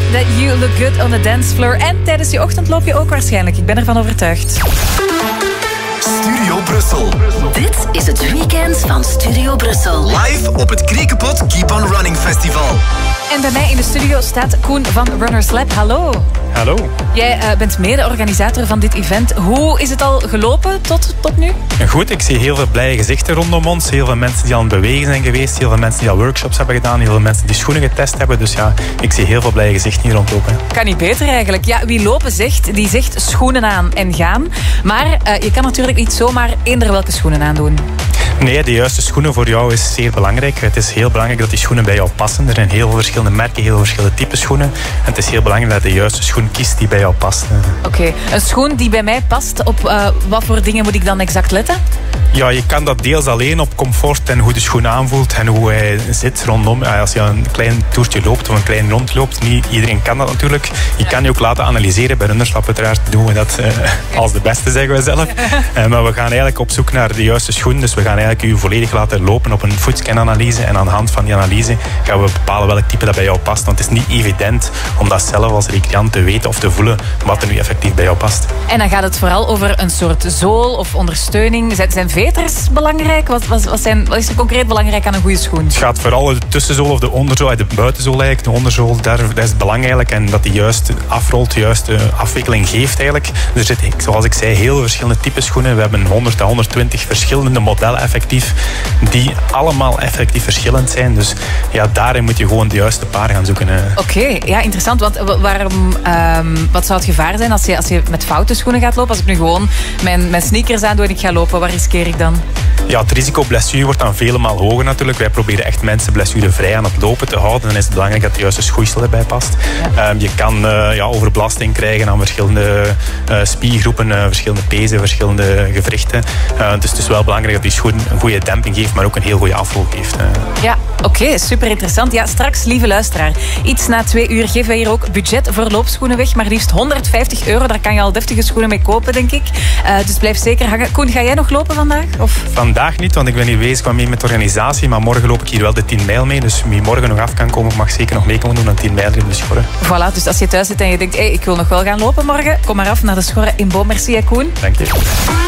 that you look good on the dance floor. En tijdens je ochtend loop je ook waarschijnlijk. Ik ben ervan overtuigd. Studio Brussel. Dit is het weekend van Studio Brussel. Live op het Kriekepot Keep on Running Festival. En bij mij in de studio staat Koen van Runners Lab. Hallo. Hallo. Jij bent mede-organisator van dit event. Hoe is het al gelopen tot nu? Goed, ik zie heel veel blije gezichten rondom ons. Heel veel mensen die al aan het bewegen zijn geweest. Heel veel mensen die al workshops hebben gedaan. Heel veel mensen die schoenen getest hebben. Dus ja, ik zie heel veel blije gezichten hier rondlopen. Kan niet beter eigenlijk. Ja, wie lopen zegt, die zegt schoenen aan en gaan. Maar je kan natuurlijk niet zomaar eender welke schoenen aandoen. Nee, de juiste schoenen voor jou is zeer belangrijk. Het is heel belangrijk dat die schoenen bij jou passen. Er zijn heel veel verschillende merken, heel veel verschillende typen schoenen. En het is heel belangrijk dat je de juiste schoen kiest die bij jou past. Oké, een schoen die bij mij past. Op wat voor dingen moet ik dan exact letten? Ja, je kan dat deels alleen op comfort en hoe de schoen aanvoelt en hoe hij zit rondom. Als je een klein toertje loopt of een klein rond loopt, niet iedereen kan dat natuurlijk. Je kan je ook laten analyseren. Bij Runners Lab uiteraard doen we dat als de beste, zeggen we zelf. Maar we gaan eigenlijk op zoek naar de juiste schoen. Dus we gaan eigenlijk u volledig laten lopen op een footscan-analyse. En aan de hand van die analyse gaan we bepalen welk type dat bij jou past. Want het is niet evident om dat zelf als recreant te weten of te voelen wat er nu effectief bij jou past. En dan gaat het vooral over een soort zool of ondersteuning. Zijn veters belangrijk? Wat is er concreet belangrijk aan een goede schoen? Het gaat vooral de tussenzool of de onderzool, de buitenzool eigenlijk. De onderzool, daar is het belangrijk. En dat die juist afrolt, de juiste afwikkeling geeft eigenlijk. Er zitten, zoals ik zei, heel verschillende typen schoenen. We hebben 100 à 120 verschillende modellen effectief. Die allemaal effectief verschillend zijn. Dus ja, daarin moet je gewoon de juiste paar gaan zoeken. Oké, ja, interessant. Want wat zou het gevaar zijn als je met foute schoenen gaat lopen? Als ik nu gewoon mijn sneakers aandoe en ik ga lopen, wat riskeer ik dan? Ja, het risico op blessure wordt dan vele maal hoger natuurlijk. Wij proberen echt mensen blessurevrij aan het lopen te houden. Dan is het belangrijk dat de juiste schoeisel erbij past. Ja. Je kan overbelasting krijgen aan verschillende spiergroepen, verschillende pezen, verschillende gewrichten. Dus het is wel belangrijk dat die schoen een goede demping geeft, maar ook een heel goede afrol geeft. Ja, oké, super interessant. Ja, straks, lieve luisteraar, iets na 2 uur geven wij hier ook budget voor loopschoenen weg. Maar liefst €150. Daar kan je al deftige schoenen mee kopen, denk ik. Dus blijf zeker hangen. Koen, ga jij nog lopen vandaag? Of? Vandaag niet, want ik ben hier bezig mee met de organisatie. Maar morgen loop ik hier wel de 10 mijl mee. Dus wie morgen nog af kan komen, mag zeker nog mee komen doen aan 10 mijl in de Schorre. Voilà, dus als je thuis zit en je denkt, ik wil nog wel gaan lopen morgen, kom maar af naar de Schorre in Boom. Merci, Koen. Dank je.